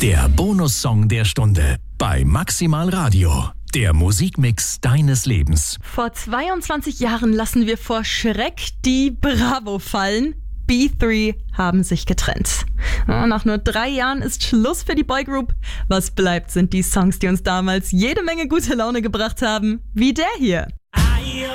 Der Bonussong der Stunde bei Maximal Radio. Der Musikmix deines Lebens. Vor 22 Jahren lassen wir vor Schreck die Bravo fallen. B3 haben sich getrennt. Nach nur 3 Jahren ist Schluss für die Boygroup. Was bleibt, sind die Songs, die uns damals jede Menge gute Laune gebracht haben, wie der hier.